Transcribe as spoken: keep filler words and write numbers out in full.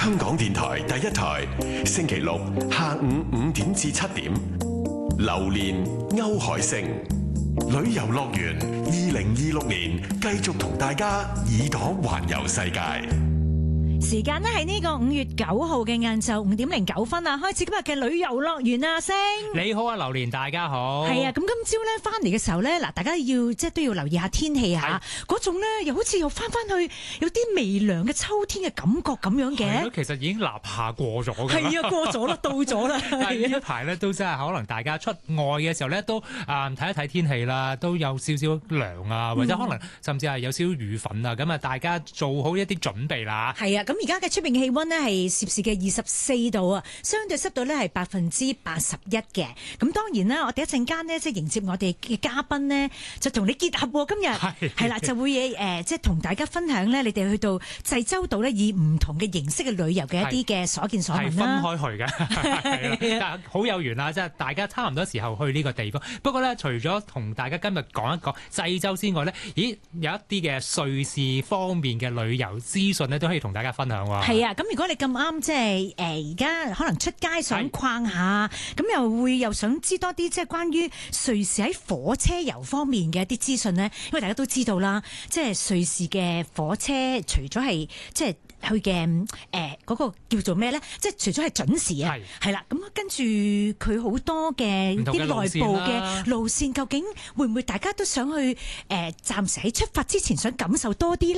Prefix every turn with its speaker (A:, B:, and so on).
A: 香港電台第一台，星期六下午五點至七點。榴蓮歐海星旅遊樂園二零二六年繼續同大家耳朵環遊世界。
B: 時間呢係呢個五月九號嘅晏晝五點零九分啊，開始今日嘅旅遊樂園啊，星
C: 你好啊，榴蓮，大家好。
B: 係啊，咁今朝咧翻嚟嘅時候咧，嗱，大家要即係都要留意下天氣吓，嗰種咧又好似又翻翻去有啲微涼嘅秋天嘅感覺咁樣嘅。
C: 其實已經立夏過咗㗎啦。
B: 係啊，過咗啦，到咗啦。
C: 但係呢一排咧都真係可能大家出外嘅時候咧都啊睇一睇天氣啦，都有少少涼啊，或者可能甚至係有少少雨粉啊，咁啊大家做好一啲準備啦。
B: 係啊，咁而家嘅出邊嘅氣溫呢係攝氏嘅二十四度啊，相對濕度呢係百分之八十一嘅。咁當然啦，我哋一陣間呢，即係迎接我哋嘅嘉賓呢，就同你結合今日係係啦，就會誒、呃、即係同大家分享呢，你哋去到濟州島呢，以唔同嘅形式嘅旅遊嘅一啲嘅所見所聞啦。係分開去嘅，但係好有緣啊！即係大家差唔多時候去呢個地方。不過呢，除咗同大家今日講一講濟州之外呢，咦有一啲嘅瑞士方面嘅旅遊資訊呢，都可以同大家分享喎。係啊，咁如果你咁啱即係誒而家可能出街想逛下，咁又會又想知多啲即係關於瑞士喺火車遊方面嘅一啲資訊呢？因為大家都知道啦，即係瑞士嘅火車除咗係即係佢嘅誒嗰個叫做咩咧？即係除咗係準時啊，係啦，咁跟住佢好多嘅啲內部嘅路線，究竟會唔會大家都想去誒暫時喺出發之前想感受多啲咧？